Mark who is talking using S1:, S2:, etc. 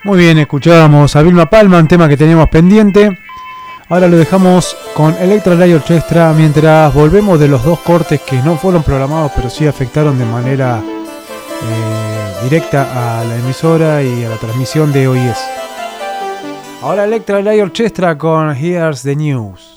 S1: Muy bien, escuchábamos a Vilma Palma, un tema que teníamos pendiente. Ahora lo dejamos con Electra Light Orchestra mientras volvemos de los dos cortes que no fueron programados, pero sí afectaron de manera directa a la emisora y a la transmisión de OIS. Ahora Electra Light Orchestra con Here's the News.